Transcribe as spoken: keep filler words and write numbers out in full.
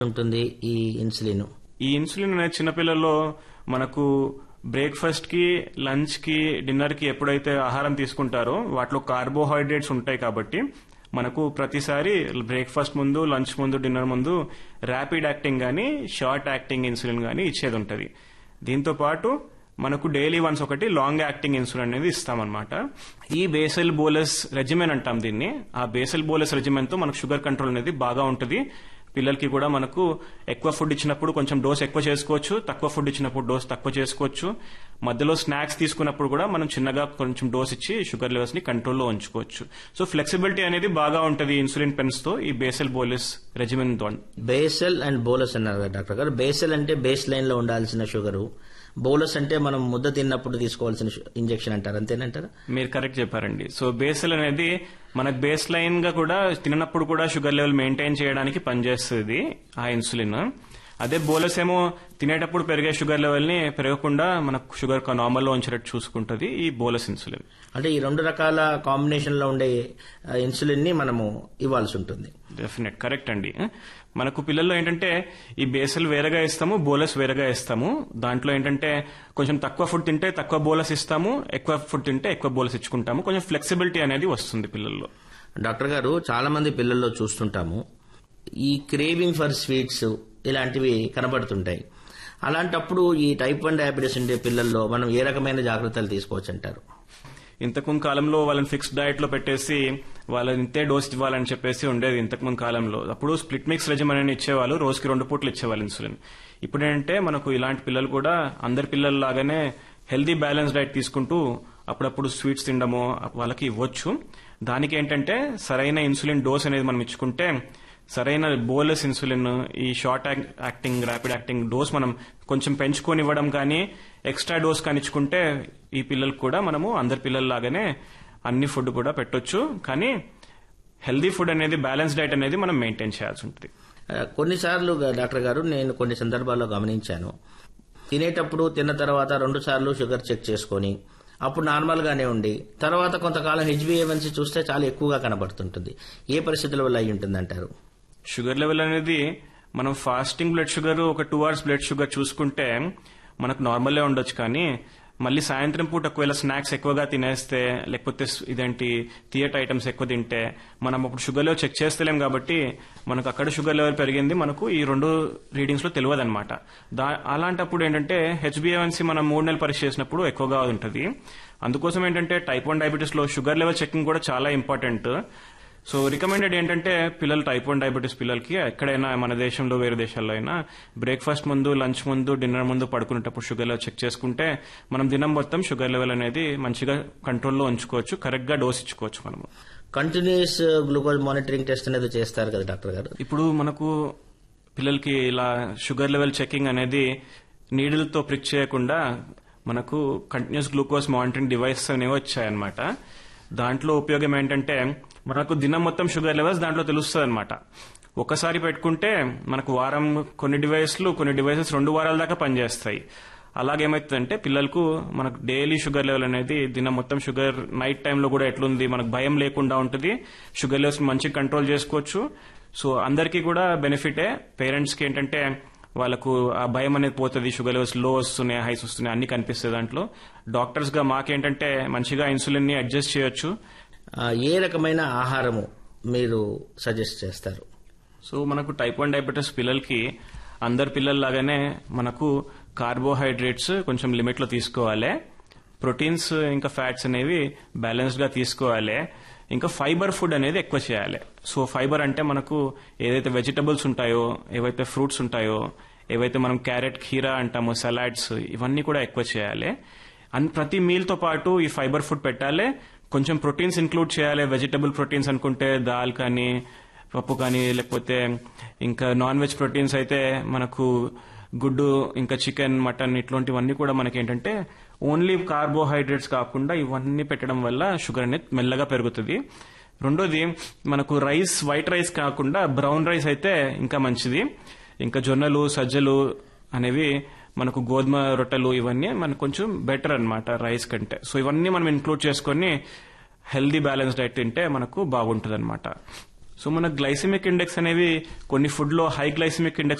ఉంటుంది ఈ ఇన్సులిన్? ఈ ఇన్సులిన్ అనేది చిన్నపిల్లల్లో మనకు బ్రేక్ఫాస్ట్ కి, లంచ్ కి, డిన్నర్ కి ఎప్పుడైతే ఆహారం తీసుకుంటారో వాటిలో కార్బోహైడ్రేట్స్ ఉంటాయి కాబట్టి మనకు ప్రతిసారి బ్రేక్ఫాస్ట్ ముందు, లంచ్ ముందు, డిన్నర్ ముందు ర్యాపిడ్ యాక్టింగ్ గానీ షార్ట్ యాక్టింగ్ ఇన్సులిన్ గానీ ఇచ్చేది ఉంటుంది. దీంతో పాటు మనకు డైలీ వన్స్ ఒకటి లాంగ్ యాక్టింగ్ ఇన్సులిన్ అనేది ఇస్తామన్నమాట. ఈ బేసల్ బోలస్ రెజిమెన్ అంటాం దీన్ని. ఆ బేసల్ బోలస్ రెజిమెన్ తో మనకు షుగర్ కంట్రోల్ అనేది బాగా ఉంటుంది. పిల్లలకి కూడా మనకు ఎక్కువ ఫుడ్ ఇచ్చినప్పుడు కొంచెం డోస్ ఎక్కువ చేసుకోవచ్చు, తక్కువ ఫుడ్ ఇచ్చినప్పుడు డోస్ తక్కువ చేసుకోవచ్చు. మధ్యలో స్నాక్స్ తీసుకున్నప్పుడు కూడా మనం చిన్నగా కొంచెం డోస్ ఇచ్చి షుగర్ లెవెల్స్ ని కంట్రోల్లో ఉంచుకోవచ్చు. సో ఫ్లెక్సిబిలిటీ అనేది బాగా ఉంటుంది ఇన్సులిన్ పెన్స్ తో ఈ బేసల్ బోలస్ రెజిమెన్ తో. బేసల్ అండ్ బోలస్ అన్నారు కదా డాక్టర్ గారు. బేసల్ అంటే బేస్ లైన్ లో ఉండాల్సిన షుగరు, బోలస్ అంటే మనం ముద్ద తిన్నప్పుడు తీసుకోవాల్సిన ఇంజెక్షన్ అంటారు, అంతేనంటారా? మీరు కరెక్ట్ చెప్పారండి. సో బేసల్ అనేది మనకు బేస్ లైన్ గా కూడా తిన్నప్పుడు కూడా షుగర్ లెవెల్ మెయింటైన్ చేయడానికి పనిచేస్తుంది ఆ ఇన్సులిన్. అదే బోలస్ ఏమో తినేటప్పుడు పెరిగే షుగర్ లెవెల్ ని పెరగకుండా మనకు షుగర్ నార్మల్ లో ఉంచేటట్టు చూసుకుంటుంది ఈ బోలస్ ఇన్సులిన్. అంటే ఈ రెండు రకాల కాంబినేషన్ లో ఉండే ఇన్సులిన్ ని మనము ఇవ్వాల్సి ఉంటుంది. డెఫినెట్ కరెక్ట్ అండి. మనకు పిల్లల్లో ఏంటంటే ఈ బేసల్ వేరేగా ఇస్తాము, బోలస్ వేరేగా ఇస్తాము. దాంట్లో ఏంటంటే కొంచెం తక్కువ ఫుడ్ తింటే తక్కువ బోలస్ ఇస్తాము, ఎక్కువ ఫుడ్ తింటే ఎక్కువ బోలస్ ఇచ్చుకుంటాము. కొంచెం ఫ్లెక్సిబిలిటీ అనేది వస్తుంది పిల్లల్లో. డాక్టర్ గారు, చాలా మంది పిల్లల్లో చూస్తుంటాము ఈ క్రేవింగ్ ఫర్ స్వీట్స్ ఇలాంటివి కనబడుతుంటాయి. అలాంటప్పుడు ఈ టైప్ వన్ డయాబెటీస్ ఉండే పిల్లల్లో మనం ఏ రకమైన జాగ్రత్తలు తీసుకోవచ్చు అంటారు? ఇంతకుముందు కాలంలో వాళ్ళని ఫిక్స్డ్ డయట్ లో పెట్టేసి వాళ్ళని ఇంతే డోస్ ఇవ్వాలని చెప్పేసి ఉండేది ఇంతకుముందు కాలంలో. అప్పుడు స్ప్లిట్ మిక్స్ రెజిమెన్ అని ఇచ్చేవాళ్ళు, రోజుకి రెండు పూట్లు ఇచ్చేవాళ్ళు ఇన్సులిన్. ఇప్పుడు ఏంటంటే మనకు ఇలాంటి పిల్లలు కూడా అందరి పిల్లల్లాగానే హెల్దీ బ్యాలెన్స్ డైట్ తీసుకుంటూ అప్పుడప్పుడు స్వీట్స్ తినడము వాళ్ళకి ఇవ్వచ్చు. దానికి ఏంటంటే సరైన ఇన్సులిన్ డోస్ అనేది మనం ఇచ్చుకుంటే సరైన బోలస్ ఇన్సులిన్, ఈ short acting, rapid acting dose మనం కొంచెం పెంచుకొని ఇవ్వడం కానీ ఎక్స్ట్రా డోస్ కానీ ఇచ్చుకుంటే ఈ పిల్లలకు కూడా మనము అందరి పిల్లల్లాగానే అన్ని ఫుడ్ కూడా పెట్టొచ్చు. కానీ హెల్దీ ఫుడ్ అనేది, బ్యాలెన్స్ డైట్ అనేది మనం మెయింటైన్ చేయాల్సి ఉంటుంది. కొన్నిసార్లు డాక్టర్ గారు నేను కొన్ని సందర్భాల్లో గమనించాను, తినేటప్పుడు తిన్న తర్వాత రెండు సార్లు షుగర్ చెక్ చేసుకొని అప్పుడు నార్మల్ గానే ఉండి తర్వాత కొంతకాలం హెచ్బిఏవన్సీ చూస్తే చాలా ఎక్కువగా కనబడుతుంటుంది. ఏ పరిస్థితుల వల్ల అయి ఉంటుంది అంటారు? షుగర్ లెవెల్ అనేది మనం ఫాస్టింగ్ బ్లడ్ షుగర్ ఒక టూ అవర్స్ బ్లడ్ షుగర్ చూసుకుంటే మనకు నార్మలే ఉండొచ్చు. కానీ మళ్ళీ సాయంత్రం పూట ఒకవేళ స్నాక్స్ ఎక్కువగా తినేస్తే, లేకపోతే ఇదేంటి థియేటర్ ఐటమ్స్ ఎక్కువ తింటే మనం అప్పుడు షుగర్ లెవెల్ చెక్ చేస్తలేం. కాబట్టి మనకు అక్కడ షుగర్ లెవెల్ పెరిగింది మనకు ఈ రెండు రీడింగ్స్ లో తెలియదు అనమాట. అలాంటప్పుడు ఏంటంటే హెచ్బిఏవన్సీ మనం మూడు నెలలు పరీక్ష చేసినప్పుడు ఎక్కువగా ఉంటుంది. అందుకోసం ఏంటంటే టైప్ వన్ డయాబెటీస్ లో షుగర్ లెవెల్ చెకింగ్ కూడా చాలా ఇంపార్టెంట్. సో రికమెండెడ్ ఏంటంటే పిల్లలు టైప్ వన్ డయాబెటీస్ పిల్లలకి ఎక్కడైనా మన దేశంలో వేరే దేశాల్లో అయినా బ్రేక్ఫాస్ట్ ముందు, లంచ్ ముందు, డిన్నర్ ముందు పడుకునేటప్పుడు షుగర్ లెవెల్ చెక్ చేసుకుంటే మనం దినం మొత్తం షుగర్ లెవెల్ అనేది మంచిగా కంట్రోల్లో ఉంచుకోవచ్చు, కరెక్ట్ గా డోస్ ఇచ్చుకోవచ్చు. మనము కంటిన్యూస్ గ్లూకోజ్ మానిటరింగ్ టెస్ట్ అనేది చేస్తారు కదా డాక్టర్ గారు. ఇప్పుడు మనకు పిల్లలకి ఇలా షుగర్ లెవెల్ చెకింగ్ అనేది నీడిల్తో ప్రిక్ చేయకుండా మనకు కంటిన్యూస్ గ్లూకోజ్ మానిటరింగ్ డివైస్ అనేవి వచ్చాయన్నమాట. దాంట్లో ఉపయోగం ఏంటంటే మనకు దినం మొత్తం షుగర్ లెవెల్స్ దాంట్లో తెలుస్తుంది అనమాట. ఒకసారి పెట్టుకుంటే మనకు వారం కొన్ని డివైస్లు కొన్ని డివైసెస్ రెండు వారాల దాకా పనిచేస్తాయి. అలాగేమవుతుందంటే పిల్లలకు మనకు డైలీ షుగర్ లెవెల్ అనేది దినం మొత్తం షుగర్ నైట్ టైంలో కూడా ఎట్లుంది మనకు భయం లేకుండా ఉంటుంది. షుగర్ లెవెల్స్ మంచిగా కంట్రోల్ చేసుకోవచ్చు. సో అందరికీ కూడా బెనిఫిటే. పేరెంట్స్ కి ఏంటంటే వాళ్ళకు ఆ భయం అనేది పోతుంది, షుగర్ లెవెల్స్ లో వస్తున్నాయి, హైస్ వస్తున్నాయి అన్ని కనిపిస్తుంది దాంట్లో. డాక్టర్స్ గా మాకేంటంటే మంచిగా ఇన్సులిన్ ని అడ్జస్ట్ చేయొచ్చు. ఏ రకమైన ఆహారము మీరు సజెస్ట్ చేస్తారు? సో మనకు టైప్ వన్ డయాబెటీస్ పిల్లలకి అందరి పిల్లల్లాగానే మనకు కార్బోహైడ్రేట్స్ కొంచెం లిమిట్ లో తీసుకోవాలి, ప్రోటీన్స్ ఇంకా ఫ్యాట్స్ అనేవి బ్యాలెన్స్డ్ గా తీసుకోవాలి, ఇంకా ఫైబర్ ఫుడ్ అనేది ఎక్కువ చేయాలి. సో ఫైబర్ అంటే మనకు ఏదైతే వెజిటబుల్స్ ఉంటాయో, ఏవైతే ఫ్రూట్స్ ఉంటాయో, ఏవైతే మనం క్యారెట్, ఖీరా అంటామో, సలాడ్స్, ఇవన్నీ కూడా ఎక్కువ చేయాలి. అండ్ ప్రతి మీల్ తో పాటు ఈ ఫైబర్ ఫుడ్ పెట్టాలి. కొంచెం ప్రోటీన్స్ ఇంక్లూడ్ చేయాలి. వెజిటబుల్ ప్రోటీన్స్ అనుకుంటే దాల్ కానీ, పప్పు కానీ, లేకపోతే ఇంకా నాన్ వెజ్ ప్రోటీన్స్ అయితే మనకు గుడ్డు, ఇంకా చికెన్, మటన్ ఇట్లాంటివన్నీ కూడా మనకి ఏంటంటే ఓన్లీ కార్బోహైడ్రేట్స్ కాకుండా ఇవన్నీ పెట్టడం వల్ల షుగర్ అనేది మెల్లగా పెరుగుతుంది. రెండోది మనకు రైస్, వైట్ రైస్ కాకుండా బ్రౌన్ రైస్ అయితే ఇంకా మంచిది. ఇంకా జొన్నలు, సజ్జలు అనేవి మనకు గోధుమ రొట్టెలు ఇవన్నీ మనకు కొంచెం బెటర్ అనమాట రైస్ కంటే. సో ఇవన్నీ మనం ఇంక్లూడ్ చేసుకుని హెల్దీ బ్యాలెన్స్ డైట్ తింటే మనకు బాగుంటుంది అనమాట. సో మన గ్లైసెమిక్ ఇండెక్స్ అనేవి కొన్ని ఫుడ్ లో హై గ్లైసెమిక్ ఇండెక్స్